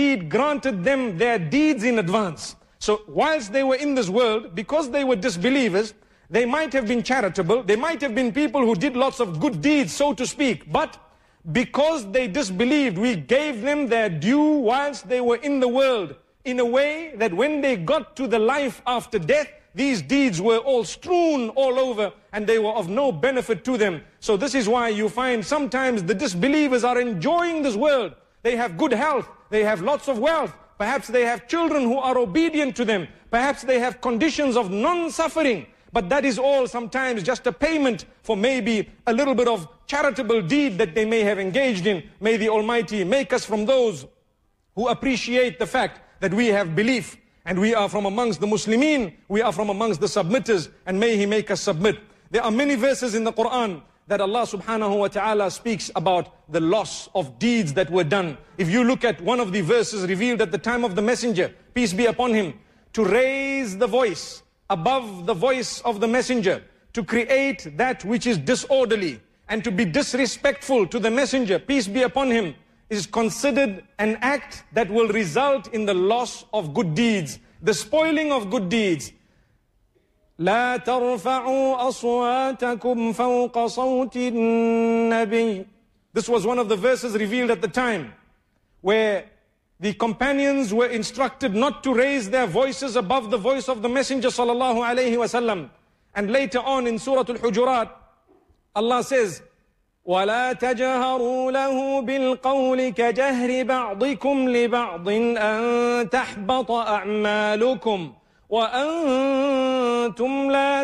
granted them their deeds in advance. So whilst they were in this world, because they were disbelievers, they might have been charitable, they might have been people who did lots of good deeds, so to speak, but because they disbelieved, we gave them their due whilst they were in the world, in a way that when they got to the life after death, these deeds were all strewn all over and they were of no benefit to them. So this is why you find sometimes the disbelievers are enjoying this world. They have good health, they have lots of wealth, perhaps they have children who are obedient to them, perhaps they have conditions of non-suffering, but that is all sometimes just a payment for maybe a little bit of charitable deed that they may have engaged in. May the Almighty make us from those who appreciate the fact that we have belief and we are from amongst the Muslimin, we are from amongst the submitters, and may He make us submit. There are many verses in the Quran that Allah subhanahu wa ta'ala speaks about the loss of deeds that were done. If you look at one of the verses revealed at the time of the Messenger, peace be upon him, to raise the voice above the voice of the Messenger, to create that which is disorderly, and to be disrespectful to the Messenger, peace be upon him, is considered an act that will result in the loss of good deeds, the spoiling of good deeds. لا ترفعوا أصواتكم فوق صوت النبي. This was one of the verses revealed at the time, where the companions were instructed not to raise their voices above the voice of the Messenger sallallahu alaihi wasallam. And later on in Surah Al-Hujurat, Allah says, وَلَا تَجَهَرُوا لَهُ بِالْقَوْلِ كَجَهْرِ بَعْضِكُمْ لِبَعْضٍ أَن تَحْبَطَ أَعْمَالُكُمْ وَأَنْتُمْ لَا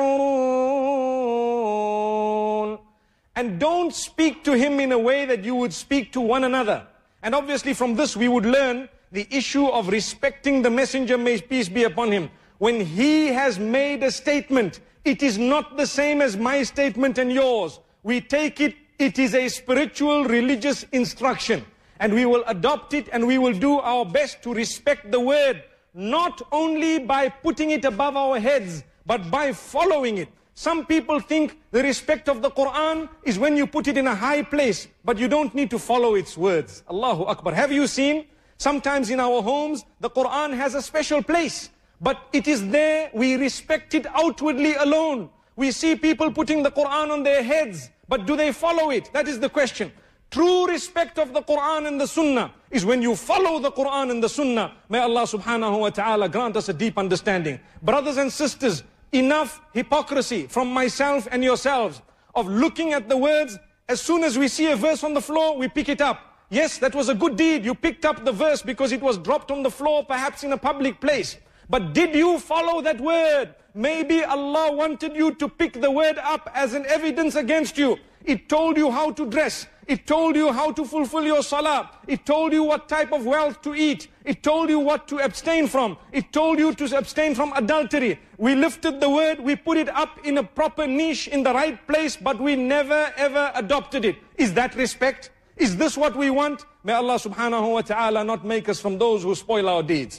تَشْعُرُونَ. And don't speak to him in a way that you would speak to one another. And obviously from this we would learn the issue of respecting the Messenger, may peace be upon him. When he has made a statement, it is not the same as my statement and yours. We take it, it is a spiritual, religious instruction. And we will adopt it and we will do our best to respect the word, not only by putting it above our heads, but by following it. Some people think the respect of the Quran is when you put it in a high place, but you don't need to follow its words. Allahu Akbar. Have you seen? Sometimes in our homes, the Quran has a special place, but it is there, we respect it outwardly alone. We see people putting the Quran on their heads, but do they follow it? That is the question. True respect of the Quran and the Sunnah is when you follow the Quran and the Sunnah. May Allah subhanahu wa ta'ala grant us a deep understanding. Brothers and sisters, enough hypocrisy from myself and yourselves of looking at the words. As soon as we see a verse on the floor, we pick it up. Yes, that was a good deed. You picked up the verse because it was dropped on the floor, perhaps in a public place. But did you follow that word? Maybe Allah wanted you to pick the word up as an evidence against you. It told you how to dress. It told you how to fulfill your salah. It told you what type of wealth to eat. It told you what to abstain from. It told you to abstain from adultery. We lifted the word, we put it up in a proper niche in the right place, but we never ever adopted it. Is that respect? Is this what we want? May Allah subhanahu wa ta'ala not make us from those who spoil our deeds.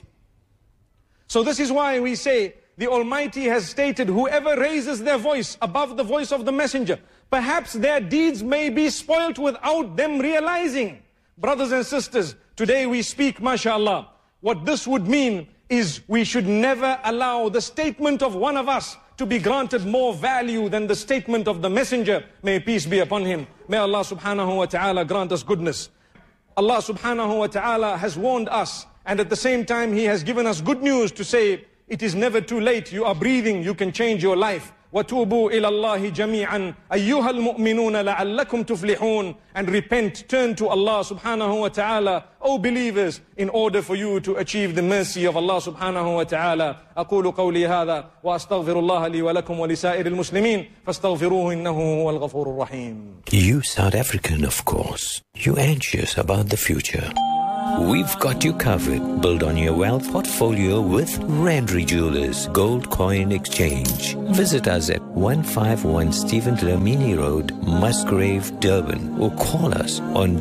So this is why we say, the Almighty has stated, whoever raises their voice above the voice of the Messenger, perhaps their deeds may be spoilt without them realizing. Brothers and sisters, today we speak, mashallah. What this would mean is we should never allow the statement of one of us to be granted more value than the statement of the Messenger. May peace be upon him. May Allah subhanahu wa ta'ala grant us goodness. Allah subhanahu wa ta'ala has warned us, and at the same time He has given us good news to say, it is never too late. You are breathing, you can change your life. وَتُوبُوا إِلَى اللَّهِ جَمِيعًا أَيُّهَا الْمُؤْمِنُونَ لَعَلَّكُمْ تُفْلِحُونَ. And repent, turn to Allah subhanahu wa ta'ala, O believers, in order for you to achieve the mercy of Allah subhanahu wa ta'ala. أقول قولي هذا وأستغفر الله لي ولكم ولسائر المسلمين فاستغفروه إنه هو الغفور الرحيم. You South African, of course. You anxious about the future. We've got you covered. Build on your wealth portfolio with Randry Jewelers Gold Coin Exchange. Visit us at 151 Stephen Dlamini Road, Musgrave, Durban, or call us on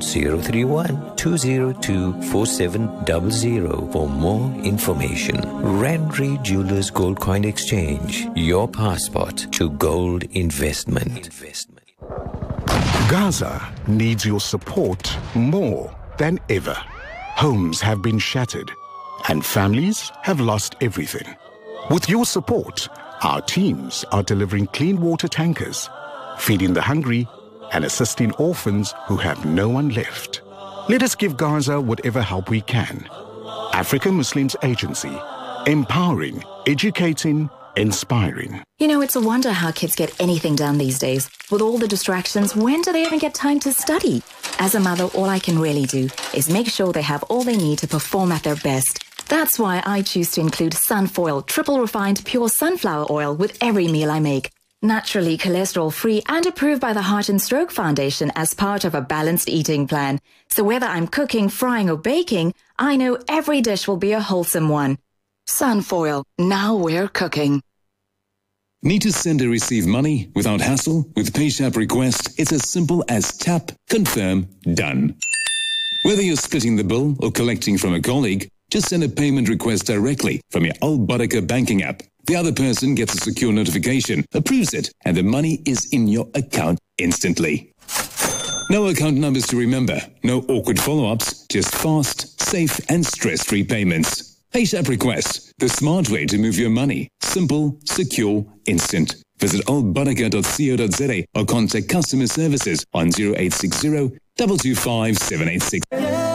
031-202-4700 for more information. Randry Jewelers Gold Coin Exchange, your passport to gold investment. Gaza needs your support more than ever. homes have been shattered, and families have lost everything. With your support, our teams are delivering clean water tankers, feeding the hungry, and assisting orphans who have no one left. Let us give Gaza whatever help we can. African Muslims Agency, empowering, educating, inspiring. You know, it's a wonder how kids get anything done these days. With all the distractions, when do they even get time to study? As a mother, all I can really do is make sure they have all they need to perform at their best. That's why I choose to include Sunfoil triple refined pure sunflower oil with every meal I make. Naturally cholesterol-free and approved by the Heart and Stroke Foundation as part of a balanced eating plan. So whether I'm cooking, frying or baking, I know every dish will be a wholesome one. Sunfoil, now we're cooking. Need to send or receive money without hassle? With PayShap Request, it's as simple as tap, confirm, done. Whether you're splitting the bill or collecting from a colleague, just send a payment request directly from your Al Barakah banking app. The other person gets a secure notification, approves it, and the money is in your account instantly. No account numbers to remember, no awkward follow-ups, just fast, safe and stress-free payments. PayShap Request, the smart way to move your money. Simple, secure, instant. Visit albarakah.co.za or contact customer services on 0860 225 786.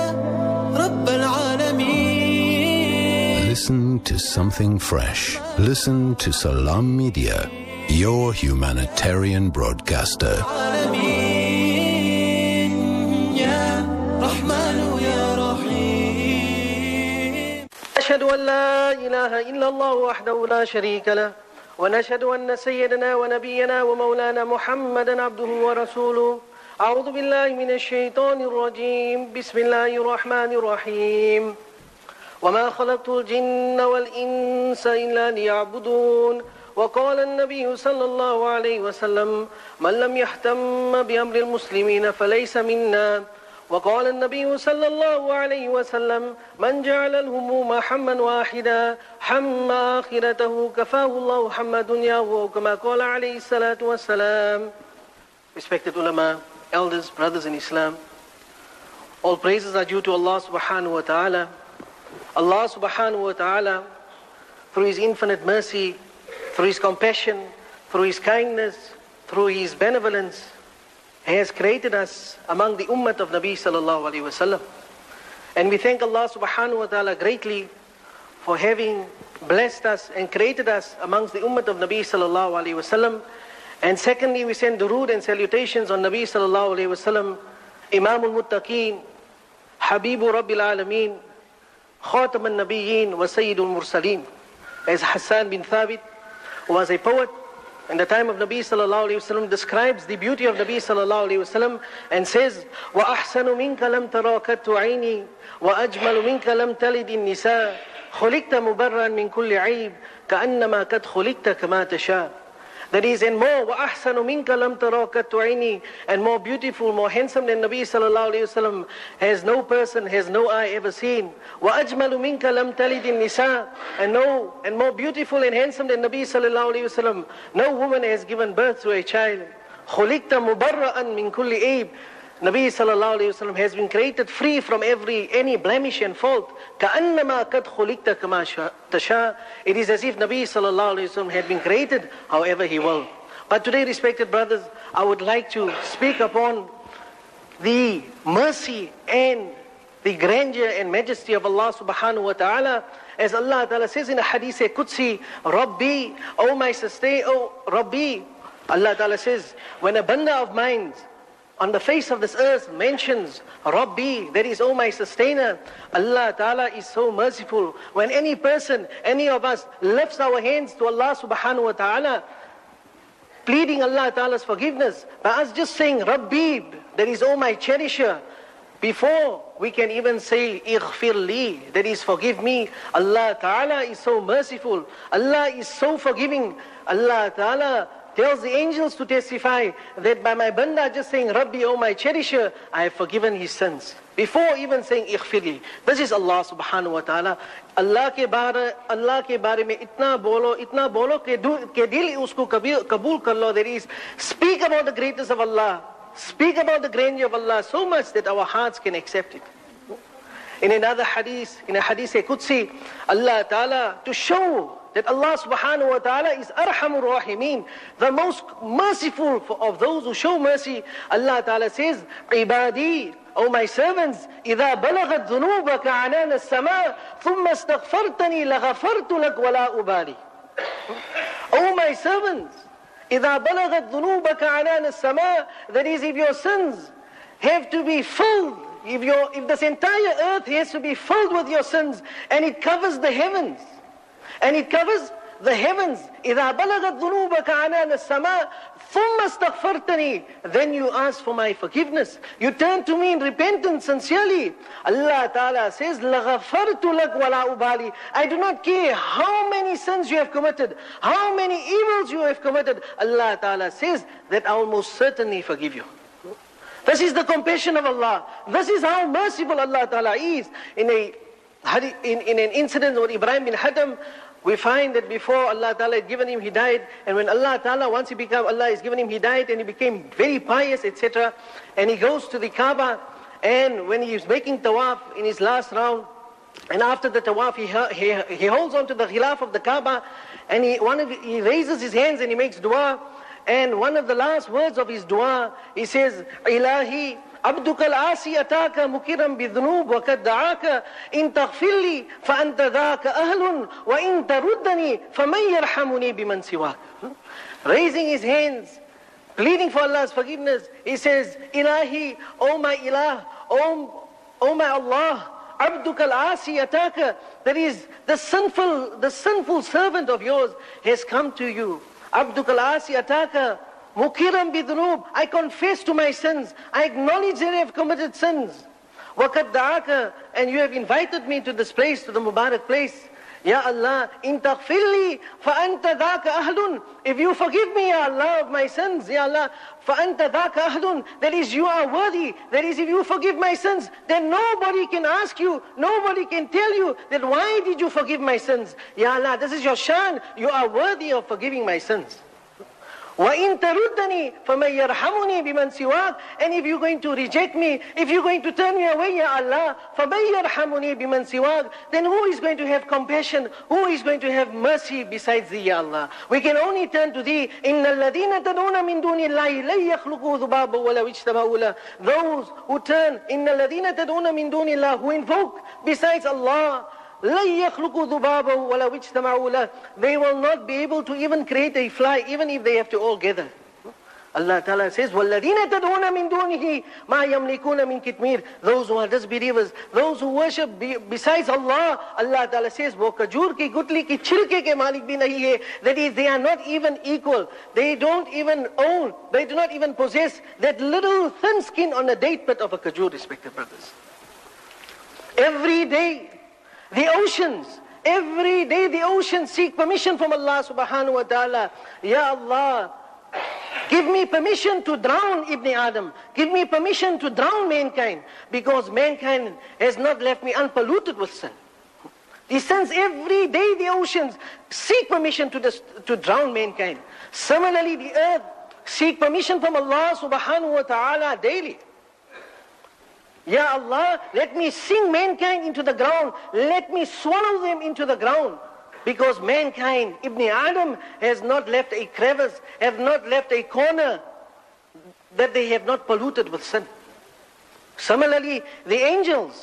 Listen to something fresh. Listen to Salam Media, your humanitarian broadcaster. نشهد أن لا إله إلا الله وحده لا شريك له ونشهد أن سيدنا ونبينا ومولانا محمدا عبده ورسوله أعوذ بالله من الشيطان الرجيم بسم الله الرحمن الرحيم وما خلقت الجن والإنس إلا ليعبدون وقال النبي صلى الله عليه وسلم من لم يهتم بأمر المسلمين فليس منا وقال النبي صلى الله عليه وسلم من جعل الهموم حما واحدا حم آخرته كفاه الله حم دنياه كما قال عليه الصلاة والسلام. Respected ulama, elders, brothers in Islam, all praises are due to Allah subhanahu wa ta'ala. Allah subhanahu wa ta'ala, through His infinite mercy, through His compassion, through His kindness, through His benevolence, has created us among the ummah of Nabi sallallahu alayhi wa sallam. And we thank Allah subhanahu wa ta'ala greatly for having blessed us and created us amongst the ummah of Nabi sallallahu alayhi wa sallam. And secondly, we send durood and salutations on Nabi sallallahu alayhi wa sallam, Imam al-Muttaqeen, Habibu Rabbil Alameen, Khatam al-Nabiyyin wa Sayyidul Mursaleen. As Hassan bin Thabit was a poet in the time of Nabi sallallahu alayhi wa sallam, describes the beauty of Nabi sallallahu alayhi wa sallam and says, وَأَحْسَنُ مِنْكَ لَمْ تَرَاكَتُ عَيْنِي وَأَجْمَلُ مِنْكَ لَمْ تَلِدِ النِّسَاء خُلِقْتَ مُبَرًّا مِنْ كُلِّ عَيْبٍ كَأَنَّمَا قَدْ خُلِقْتَ كَمَا تَشَاءُ. That is, and more, وَأَحْسَنُ مِنْكَ لَمْ تَرَاكَتُ عَيْنِي, and more beautiful, more handsome than Nabi sallallahu alayhi wa sallam has no person, has no eye ever seen. وَأَجْمَلُ مِنْكَ لَمْ تَلِدِ النِّسَاء, and more beautiful and handsome than Nabi sallallahu alayhi wa sallam, no woman has given birth to a child. خُلِقْتَ مُبَرَّأً مِنْ كُلِّ عَيْبٍ. Nabi sallallahu alayhi wa sallam has been created free from any blemish and fault. كَأَنَّمَا قَدْ خُلِقْتَ كَمَا تَشَاءُ. It is as if Nabi sallallahu alayhi wa sallam had been created however he will. But today, respected brothers, I would like to speak upon the mercy and the grandeur and majesty of Allah subhanahu wa ta'ala. As Allah ta'ala says in the Hadith Qudsi, Rabbi, O my sustainer, O Rabbi. Allah ta'ala says, when a banda of mine on the face of this earth mentions Rabbi, that is, oh my sustainer, Allah Ta'ala is so merciful. When any person, any of us lifts our hands to Allah subhanahu wa ta'ala, pleading Allah Ta'ala's forgiveness, by us just saying Rabbi, that is, oh my cherisher, before we can even say Ighfir li, that is, forgive me, Allah Ta'ala is so merciful. Allah is so forgiving. Allah Ta'ala tells the angels to testify that by my banda just saying Rabbi, oh my cherisher, I have forgiven his sins. Before even saying Ighfirli. This is Allah subhanahu wa ta'ala. Allah ke baare mein itna bolo ke dil usko kabul kar lo. That is, speak about the greatness of Allah. Speak about the grandeur of Allah so much that our hearts can accept it. In another hadith, in a hadith Qudsi, Allah Ta'ala, to show that Allah subhanahu wa ta'ala is Arhamur Rahimeen, the most merciful of those who show mercy. Allah Ta'ala says, Ibadi, O my servants, إِذَا بَلَغَتْ ذُنُوبَكَ عَنَانَ السَّمَاءِ ثُمَّ اسْتَغْفَرْتَنِي لَغَفَرْتُ لَكَ وَلَا أُبَالِي. O my servants, إِذَا بَلَغَتْ ذُنُوبَكَ عَنَانَ السَّمَاءِ, that is, if your sins have to be filled, if this entire earth has to be filled with your sins, and it covers the heavens, and it covers the heavens, إِذَا بَلَغَتْ ذُنُوبَكَ عَنَانَ السَّمَاءِ ثُمَّ اسْتَغْفَرْتَنِي, then you ask for my forgiveness. You turn to me in repentance sincerely. Allah Ta'ala says, لَغَفَرْتُ لَكَ وَلَا أُبَالِي. I do not care how many sins you have committed, how many evils you have committed. Allah Ta'ala says that I will most certainly forgive you. This is the compassion of Allah. This is how merciful Allah Ta'ala is. In an incident with Ibrahim bin Adham, we find that before Allah Ta'ala had given him Hidayat, and when Allah Ta'ala, once Allah has given him Hidayat and he became very pious, etc., and he goes to the Kaaba, and when he is making tawaf in his last round, and after the tawaf he holds on to the khilaf of the Kaaba, and he raises his hands and he makes dua, and one of the last words of his dua, he says, Ilahi, عبدك العاصي أتاك مكرا بذنوب وقد دعاك إن تغفر لي فأنت ذاك أهل وإن تردني فمن يرحمني بمن سواك. Raising his hands, pleading for Allah's forgiveness, he says, Ilahi, O my Ilah, O my Allah, عبدك العاصي أتاك, that is the sinful servant of yours has come to you. عبدك العاصي أتاك Mukiram bidunub, I confess to my sins. I acknowledge that I have committed sins. Waqad da'aka, and you have invited me to this place, to the Mubarak place. Ya Allah, in taghfirli, fa anta dhaka ahlun. If you forgive me, Ya Allah, of my sins, Ya Allah, fa anta dhaka ahlun. That is, you are worthy. That is, if you forgive my sins, then nobody can ask you, nobody can tell you that why did you forgive my sins? Ya Allah, this is your shan. You are worthy of forgiving my sins. وَإِن تَرُدَّنِي فَمَنْ يَرْحَمُنِي بِمَنْ سِوَاكَ. And if you're going to reject me, if you're going to turn me away, Ya Allah, فَمَنْ يَرْحَمُنِي بِمَنْ سِوَاكَ, then who is going to have compassion? Who is going to have mercy besides Thee, Ya Allah? We can only turn to Thee. إِنَّ الَّذِينَ تَدْعُونَ مِن دُونِ اللَّهِ لَن يَخْلُقُوا ذُبَابًا وَلَوِ اجْتَمَعُوا لَهُ. Those who turn, إِنَّ الَّذِينَ تَدْعُونَ مِن دُونِ اللَّهِ, who invoke besides Allah, لَن يَخْلُقُوا ذُبَابًا وَلَوِ اجْتَمَعُوا لَهُ, they will not be able to even create a fly, even if they have to all gather. Allah Ta'ala says, وَالَّذِينَ تَدْعُونَ مِن دُونِهِ مَا يَمْلِكُونَ مِن كِتْمِيرٍ. Those who are disbelievers, those who worship besides Allah, Allah Ta'ala says, वो खजूर की गुठली की छिलके के मालिक भी नहीं है. That is, they are not even equal. They don't even own, they do not even possess that little thin skin on a date pit of a khajur, respected brothers. Every day, the oceans, every day the oceans seek permission from Allah subhanahu wa ta'ala. Ya Allah, give me permission to drown Ibn Adam. Give me permission to drown mankind, because mankind has not left me unpolluted with sin. The sins, every day the oceans seek permission to drown mankind. Similarly, the earth seek permission from Allah subhanahu wa ta'ala daily. Ya Allah, let me sink mankind into the ground. Let me swallow them into the ground. Because mankind, Ibn Adam, has not left a crevice, have not left a corner that they have not polluted with sin. Similarly, the angels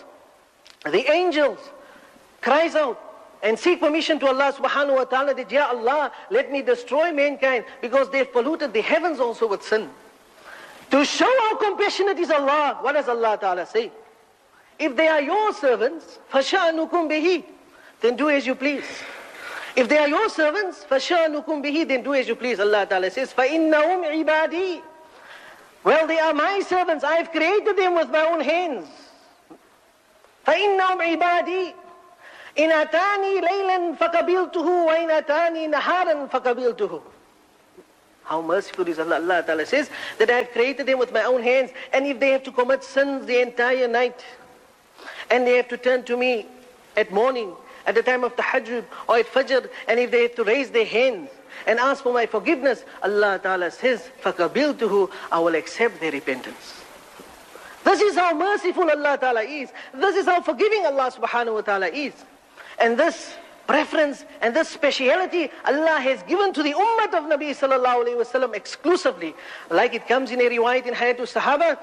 cries out and seek permission to Allah subhanahu wa ta'ala that, Ya Allah, let me destroy mankind, because they have polluted the heavens also with sin. To show how compassionate is Allah, what does Allah Ta'ala say? If they are your servants, فَشَأْنُكُمْ بِهِ, then do as you please. If they are your servants, فَشَأْنُكُمْ بِهِ, then do as you please. Allah Ta'ala says, فَإِنَّهُمْ عِبَادِي. Well, they are my servants. I have created them with my own hands. فَإِنَّهُمْ عِبَادِي. إِنْ أَتَانِي لَيْلًا فَقَبِلْتُهُ وَإِنْ أَتَانِي نَهَارًا فَقَبِلْتُهُ. How merciful is Allah. Allah Ta'ala says that I have created them with my own hands, and if they have to commit sins the entire night, and they have to turn to me at morning, at the time of tahajjud or at fajr, and if they have to raise their hands and ask for my forgiveness, Allah Ta'ala says, فَقَبِلْتُهُ, I will accept their repentance. This is how merciful Allah Ta'ala is. This is how forgiving Allah Subhanahu wa Ta'ala is. And this preference and this speciality Allah has given to the ummah of Nabi Sallallahu Alaihi Wasallam exclusively. Like it comes in a riwayat in Hayatul Sahaba.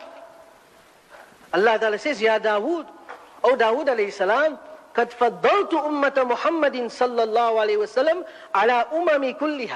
Allah Ta'ala says, Ya Dawood, O Dawood alayhi salam, قَدْ فَضَّلْتُ أُمَّةَ مُحَمَّدٍ صَلَّى اللَّهُ عَلَيْهِ وَسَلَّمْ عَلَى أُمَمِ كُلِّهَا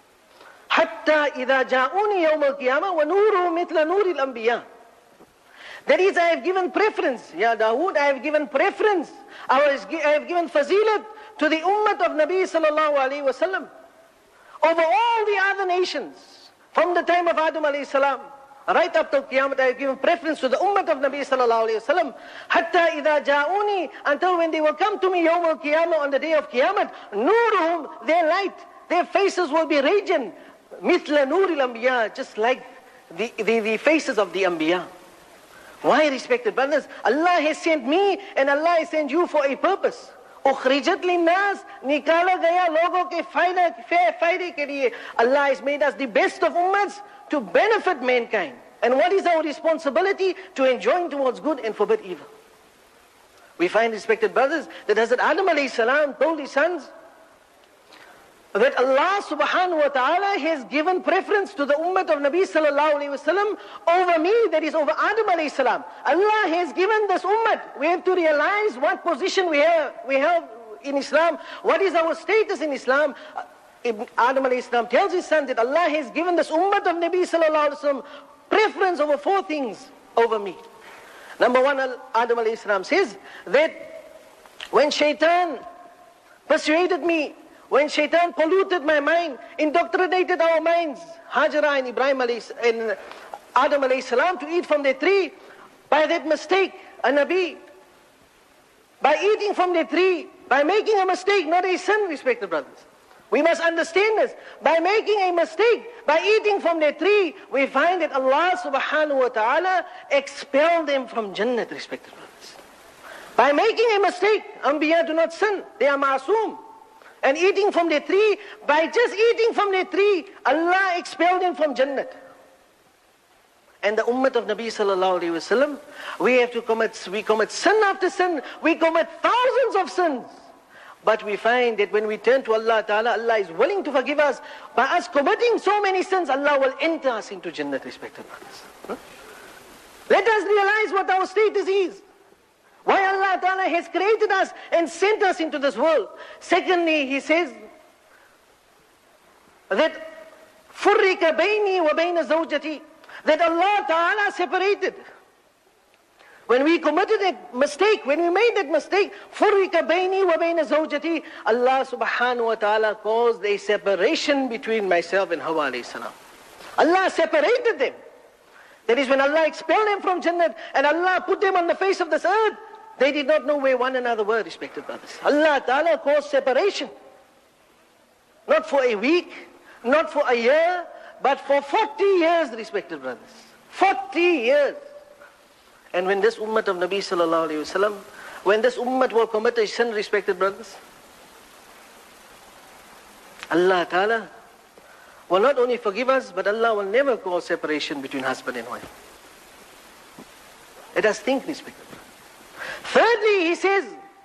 حَتَّى إِذَا جَاءُونِي يَوْمَ الْقِيَامَةِ وَنُورُهُ مِثْلَ نُورِ الْأَنْبِيَاءِ. That is, I have given preference. Ya Dawood, I have given preference. I have given fazilat to the ummah of Nabi Sallallahu Alaihi Wasallam over all the other nations. From the time of Adam alayhi salam, right up to Qiyamah, I have given preference to the ummah of Nabi Sallallahu Alaihi Wasallam. Hatta idha ja'uni, until when they will come to me yawm al-Qiyamah, on the day of Qiyamah, nuruhum, their light, their faces will be radiant, mithla nuril anbiya, just like the faces of the anbiya. Why, respected brothers? Allah has sent me and Allah has sent you for a purpose. उखरिजत लिन्नास, निकाला गया लोगों के फायदे के लिए. Allah has made us the best of ummahs to benefit mankind. And what is our responsibility? To enjoin towards good and forbid evil. We find, respected brothers, that Hazrat Adam alayhi salam told his sons that Allah subhanahu wa ta'ala has given preference to the ummah of Nabi sallallahu alayhi wasallam over me, that is over Adam alayhi salam. Allah has given this ummah. We have to realize what position we have in Islam. What is our status in Islam? Adam alayhi salam tells his son that Allah has given this ummah of Nabi sallallahu alayhi wasallam preference over 4 things over me. Number 1, Adam alayhi salam says that when shaitan persuaded me, when shaitan polluted my mind, indoctrinated our minds, Hajara and Ibrahim and Adam alayhi salam, to eat from the tree, by that mistake, a Nabi, by eating from the tree, by making a mistake, not a sin, respected brothers. We must understand this. By making a mistake, by eating from the tree, we find that Allah subhanahu wa ta'ala expelled them from Jannat, respected brothers. By making a mistake, Anbiya do not sin, they are ma'asum. And eating from the tree, by just eating from the tree, Allah expelled them from Jannat. And the ummah of Nabi sallallahu alayhi wasallam, we commit sin after sin, we commit thousands of sins. But we find that when we turn to Allah Ta'ala, Allah is willing to forgive us. By us committing so many sins, Allah will enter us into Jannat, respected brothers. Let us realize what our status is. Why Allah Ta'ala has created us and sent us into this world. Secondly, He says that فُرِّكَ بَيْنِي وَبَيْنَ زَوْجَتِي, that Allah Ta'ala separated. When we committed a mistake, when we made that mistake, فُرِّكَ بَيْنِي وَبَيْنَ زَوْجَتِي, Allah Subhanahu wa Ta'ala caused a separation between myself and Hawa alayhi salam. Allah separated them. That is, when Allah expelled them from Jannat and Allah put them on the face of this earth, they did not know where one another were, respected brothers. Allah Ta'ala caused separation. Not for a week, not for a year, but for 40 years, respected brothers. 40 years. And when this ummah of Nabi sallallahu alayhi wasallam, when this ummah will commit a sin, respected brothers, Allah Ta'ala will not only forgive us, but Allah will never cause separation between husband and wife. Let us think, respected brothers. Thirdly, He says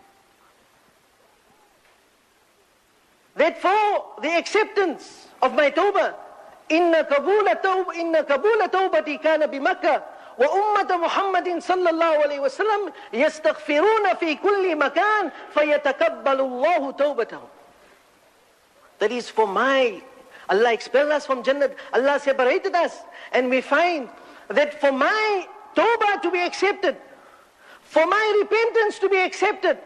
that for the acceptance of my tawbah, inna kabula tawbati kana bi Makkah, wa ummata Muhammadin sallallahu alayhi wa sallam yastaghfiruna fi kulli makan fayatakabbalu Allahu tawbatahum. That is, for my, Allah expelled us from Jannat, Allah separated us, and we find that for my tawbah to be accepted, for my repentance to be accepted,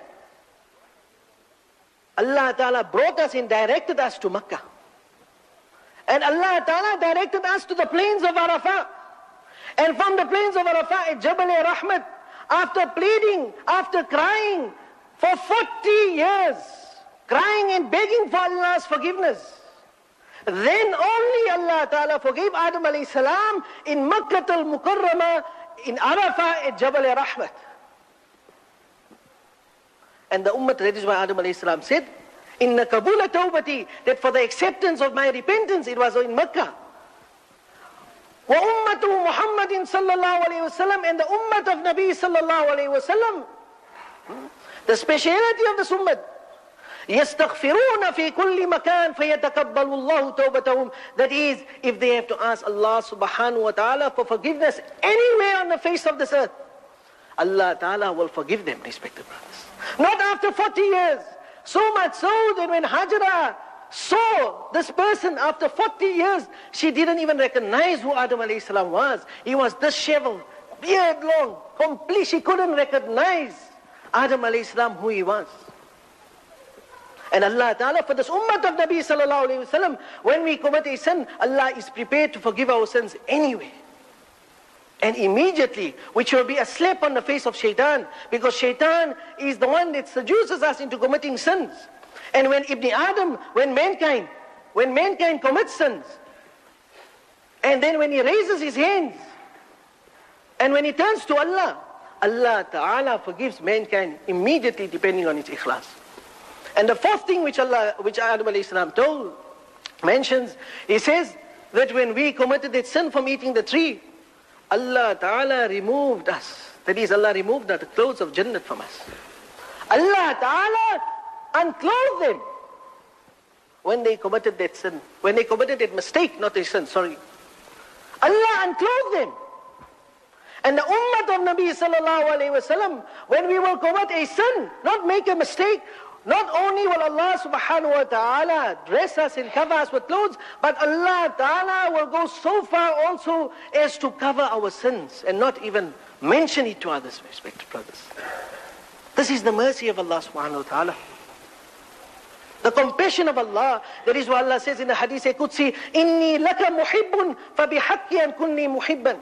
Allah Ta'ala brought us and directed us to Makkah. And Allah Ta'ala directed us to the plains of Arafah. And from the plains of Arafah at Jabal Rahmat, after pleading, after crying for 40 years, crying and begging for Allah's forgiveness, then only Allah Ta'ala forgave Adam alayhi salam in Makkah al-Mukarramah, in Arafah at Jabal Rahmat. And the ummah, that is why Adam alayhi salam said, Inna kabula tawbati, that for the acceptance of my repentance, it was in Makkah. وَأُمَّةُ مُحَمَّدٍ صلى الله عليه وسلم, and the ummah of Nabi صلى الله عليه وسلم. The speciality of this ummah, يَسْتَغْفِرُونَ فِي كُلِّ مَكَانٍ فَيَتَقَبَّلُ اللَّهُ تَوْبَتَهُمْ. That is, if they have to ask Allah subhanahu wa ta'ala for forgiveness anywhere on the face of this earth, Allah ta'ala will forgive them, respected brothers. Not after 40 years. So much so that when Hajara saw this person after 40 years, she didn't even recognize who Adam alayhi salam was. He was disheveled, beard long, complete. She couldn't recognize Adam alayhi salam who he was. And Allah Ta'ala, for this ummah of Nabi sallallahu alayhi wasallam, when we commit a sin, Allah is prepared to forgive our sins anyway. And immediately, which will be a slap on the face of shaitan, because shaitan is the one that seduces us into committing sins. And when Ibn Adam, when mankind commits sins, and then when he raises his hands, and when he turns to Allah, Allah Ta'ala forgives mankind immediately depending on its ikhlas. And the fourth thing which Adam alayhi salam mentions, he says that when we committed that sin from eating the tree, Allah Ta'ala removed us. That is, Allah removed the clothes of Jannat from us. Allah Ta'ala unclothed them when they committed that sin. When they committed that mistake, not a sin, sorry. Allah unclothed them. And the ummah of Nabi sallallahu alayhi wasallam, when we will commit a sin, not make a mistake, not only will Allah subhanahu wa ta'ala dress us and cover us with clothes, but Allah ta'ala will go so far also as to cover our sins and not even mention it to others, respected brothers. This is the mercy of Allah subhanahu wa ta'ala. The compassion of Allah. That is what Allah says in the Hadith Qudsi, إِنِّي لَكَ مُحِبٌّ فَبِحَقِّ أَنْ كُنِّي مُحِبًّا.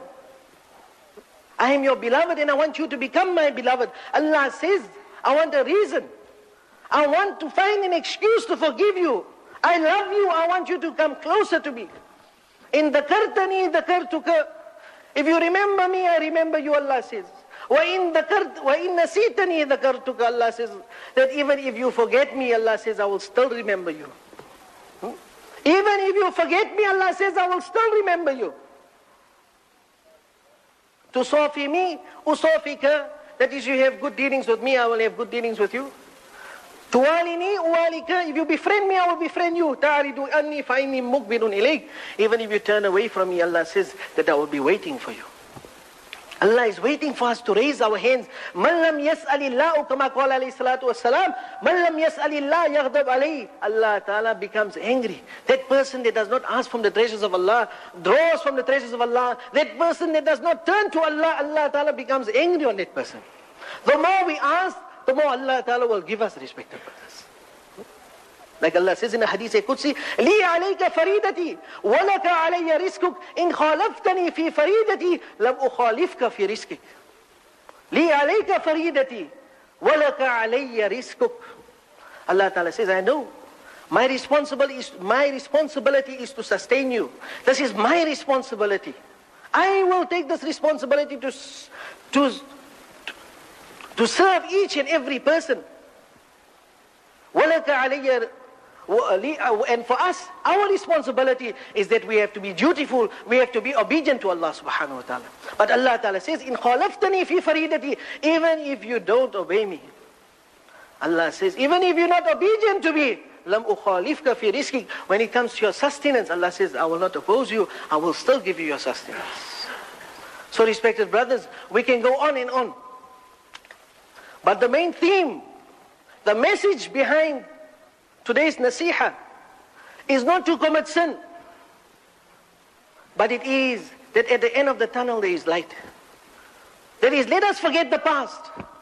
I am your beloved and I want you to become my beloved. Allah says, I want a reason. I want to find an excuse to forgive you. I love you. I want you to come closer to me. In dhakartani dhakartuka. If you remember me, I remember you, Allah says. وَإِن نَسِيتَنِي dhakartuka. Allah says that even if you forget me, Allah says, I will still remember you. Even if you forget me, Allah says, I will still remember you. Tusafi me, usafika. That is, you have good dealings with me, I will have good dealings with you. Tuwalini uwalika. If you befriend me, I will befriend you. Ta'aridu anni fa'inni mukbirun ilayk. Even if you turn away from me, Allah says that I will be waiting for you. Allah is waiting for us to raise our hands. Man lam yas'alillahu kama qala alayhi salatu wassalam. Man lam yas'alillah yaghdab alayhi. Allah Ta'ala becomes angry. That person that does not ask from the treasures of Allah, draws from the treasures of Allah. That person that does not turn to Allah, Allah Ta'ala becomes angry on that person. The more we ask, the more Allah Ta'ala will give us, respected brothers. Like Allah says in the Hadith Qudsi, لِي عَلَيْكَ فَرِيدَتِي وَلَكَ عَلَيَّ رِزْقُكَ إِنْ خَالَفْتَنِي فِي فَرِيدَتِي لَمْ أُخَالِفْكَ فِي رِزْقِكَ. لِي عَلَيْكَ فَرِيدَتِي وَلَكَ عَلَيَّ رِزْقُكَ. Allah Ta'ala says, I know. My responsibility is to sustain you. This is my responsibility. I will take this responsibility to serve each and every person. And for us, our responsibility is that we have to be dutiful, we have to be obedient to Allah subhanahu wa ta'ala. But Allah Ta'ala says, إِنْ خَالَفْتَنِي فِي فَرِيدَتِي. Even if you don't obey me, Allah says, even if you're not obedient to me, لَمْ أُخَالِفْكَ فِي رِزْقِكَ. When it comes to your sustenance, Allah says, I will not oppose you, I will still give you your sustenance. So respected brothers, we can go on and on. But the main theme, the message behind today's nasiha is not to commit sin, but it is that at the end of the tunnel there is light. That is, let us forget the past,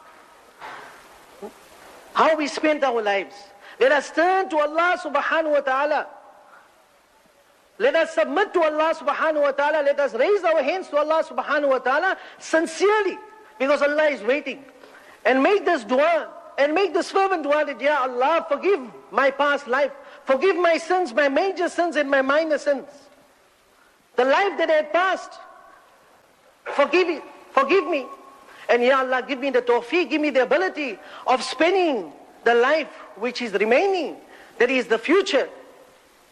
how we spent our lives. Let us turn to Allah subhanahu wa ta'ala. Let us submit to Allah subhanahu wa ta'ala. Let us raise our hands to Allah subhanahu wa ta'ala sincerely, because Allah is waiting. And make this dua, and make this fervent dua that, Ya Allah, forgive my past life. Forgive my sins, my major sins and my minor sins. The life that I had passed, forgive me. And Ya Allah, give me the tawfiq, give me the ability of spending the life which is remaining, that is the future,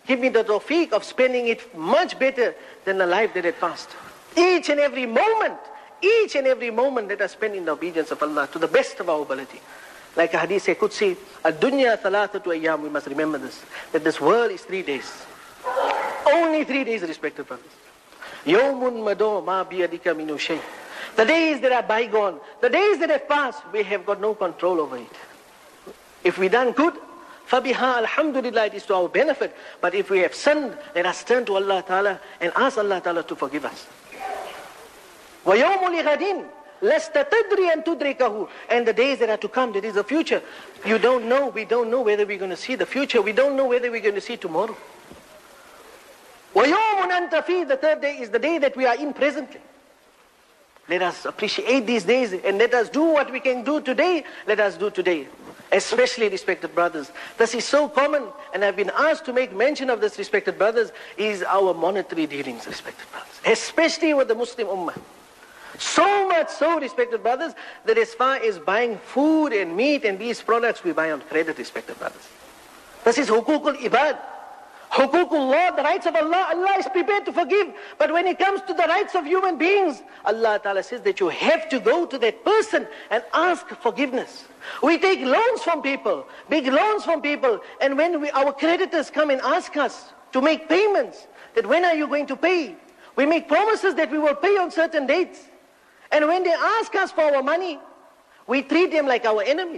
Give me the tawfiq of spending it much better than the life that had passed. Each and every moment that I spend in the obedience of Allah to the best of our ability. Like a hadith say, Qudsi, ad-dunya thalathatu ayyam, we must remember this, that this world is 3 days. Only 3 days, respected brothers. Yawmun mado ma biyadika minu shay. The days that are bygone, the days that have passed, we have got no control over it. If we done good, fabiha alhamdulillah, it is to our benefit. But if we have sinned, let us turn to Allah Ta'ala and ask Allah Ta'ala to forgive us. وَيَوْمُ لِغَدٍ لَسْتَ تَدْرِي أَن تُدْرِكَهُ. And the days that are to come, that is the future. You don't know, we don't know whether we're going to see the future. We don't know whether we're going to see tomorrow. وَيَوْمٌ أَنْتَ فِيهِ. The third day is the day that we are in presently. Let us appreciate these days and let us do what we can do today. Let us do today. Especially, respected brothers, this is so common, and I've been asked to make mention of this, respected brothers, is our monetary dealings, respected brothers. Especially with the Muslim Ummah. So much so, respected brothers, that as far as buying food and meat and these products, we buy on credit, respected brothers. This is hukukul ibad. Hukukullah, the rights of Allah, Allah is prepared to forgive. But when it comes to the rights of human beings, Allah Ta'ala says that you have to go to that person and ask forgiveness. We take loans from people, big loans from people, and when our creditors come and ask us to make payments, that when are you going to pay? We make promises that we will pay on certain dates. And when they ask us for our money, we treat them like our enemies.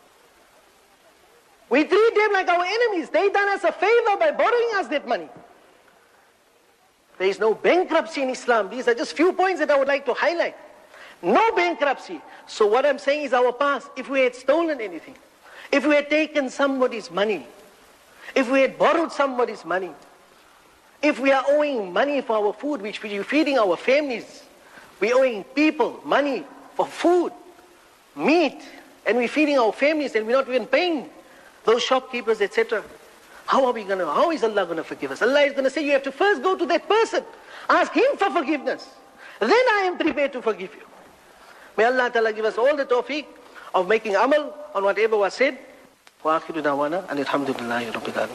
We treat them like our enemies. They done us a favor by borrowing us that money. There is no bankruptcy in Islam. These are just few points that I would like to highlight. No bankruptcy. So what I'm saying is our past. If we had stolen anything, if we had taken somebody's money, if we had borrowed somebody's money, if we are owing money for our food, which we are feeding our families, we're owing people money for food, meat, and we're feeding our families and we're not even paying those shopkeepers, etc. How is Allah going to forgive us? Allah is going to say, you have to first go to that person, ask him for forgiveness. Then I am prepared to forgive you. May Allah Ta'ala give us all the tawfiq of making amal on whatever was said. Wa akhiru da'wana and alhamdulillahi rabbil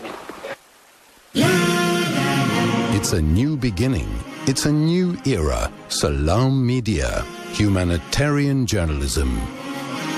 alameen. It's a new beginning. It's a new era. Salam Media. Humanitarian journalism.